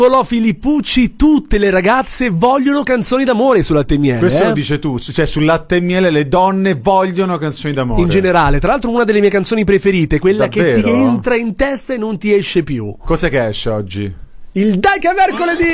Nicolò Filippucci, tutte le ragazze vogliono canzoni d'amore sul latte e miele. Questo lo dice tu, cioè sul latte e miele le donne vogliono canzoni d'amore. In generale, tra l'altro una delle mie canzoni preferite, quella Davvero? che ti entra in testa e non ti esce più. Cos'è che esce oggi? Il Dai che è mercoledì!